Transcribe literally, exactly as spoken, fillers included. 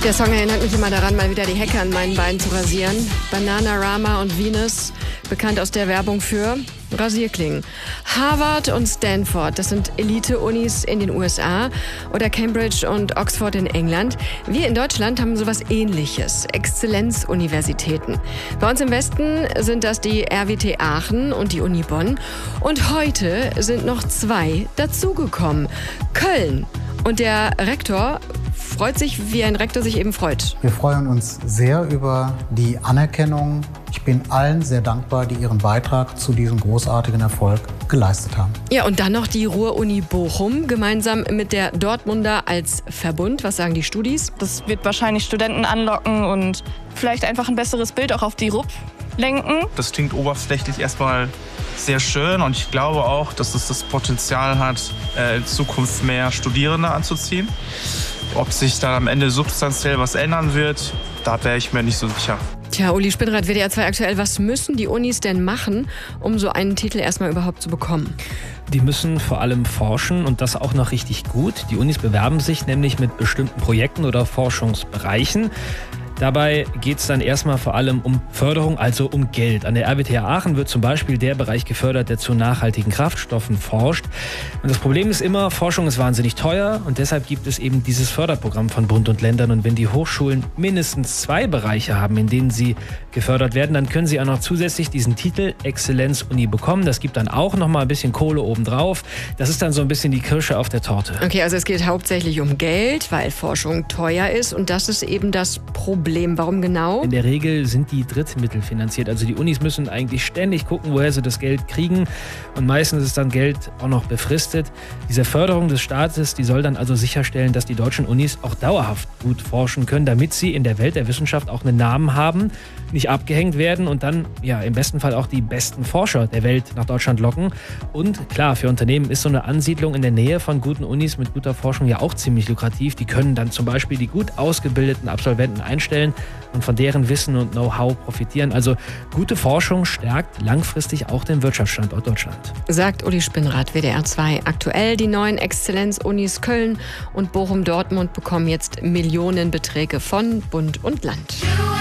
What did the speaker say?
Der Song erinnert mich immer daran, mal wieder die Hecke an meinen Beinen zu rasieren. Bananarama und Venus, bekannt aus der Werbung für Rasierklingen. Harvard und Stanford, das sind Elite-Unis in den U S A, oder Cambridge und Oxford in England. Wir in Deutschland haben sowas Ähnliches, Exzellenzuniversitäten. Bei uns im Westen sind das die R W T Aachen und die Uni Bonn. Und heute sind noch zwei dazugekommen. Köln. Und der Rektor freut sich, wie ein Rektor sich eben freut. Wir freuen uns sehr über die Anerkennung. Ich bin allen sehr dankbar, die ihren Beitrag zu diesem großartigen Erfolg geleistet haben. Ja, und dann noch die Ruhr-Uni Bochum, gemeinsam mit der Dortmunder als Verbund. Was sagen die Studis? Das wird wahrscheinlich Studenten anlocken und vielleicht einfach ein besseres Bild auch auf die R U P lenken. Das klingt oberflächlich erstmal sehr schön und ich glaube auch, dass es das Potenzial hat, in Zukunft mehr Studierende anzuziehen. Ob sich dann am Ende substanziell was ändern wird, da wäre ich mir nicht so sicher. Tja, Uli Spinnrad, W D R zwei aktuell, was müssen die Unis denn machen, um so einen Titel erstmal überhaupt zu bekommen? Die müssen vor allem forschen und das auch noch richtig gut. Die Unis bewerben sich nämlich mit bestimmten Projekten oder Forschungsbereichen. Dabei geht es dann erstmal vor allem um Förderung, also um Geld. An der R W T Aachen wird zum Beispiel der Bereich gefördert, der zu nachhaltigen Kraftstoffen forscht. Und das Problem ist immer, Forschung ist wahnsinnig teuer und deshalb gibt es eben dieses Förderprogramm von Bund und Ländern. Und wenn die Hochschulen mindestens zwei Bereiche haben, in denen sie gefördert werden, dann können sie auch noch zusätzlich diesen Titel Exzellenzuni bekommen. Das gibt dann auch noch mal ein bisschen Kohle obendrauf. Das ist dann so ein bisschen die Kirsche auf der Torte. Okay, also es geht hauptsächlich um Geld, weil Forschung teuer ist und das ist eben das Problem. Warum genau? In der Regel sind die Drittmittel finanziert. Also die Unis müssen eigentlich ständig gucken, woher sie das Geld kriegen. Und meistens ist dann Geld auch noch befristet. Diese Förderung des Staates, die soll dann also sicherstellen, dass die deutschen Unis auch dauerhaft gut forschen können, damit sie in der Welt der Wissenschaft auch einen Namen haben, nicht abgehängt werden und dann ja im besten Fall auch die besten Forscher der Welt nach Deutschland locken. Und klar, für Unternehmen ist so eine Ansiedlung in der Nähe von guten Unis mit guter Forschung ja auch ziemlich lukrativ. Die können dann zum Beispiel die gut ausgebildeten Absolventen einstellen und von deren Wissen und Know-how profitieren. Also gute Forschung stärkt langfristig auch den Wirtschaftsstandort Deutschland. Sagt Uli Spinnrad, W D R zwei aktuell. Die neuen Exzellenzunis Köln und Bochum-Dortmund bekommen jetzt Millionenbeträge von Bund und Land.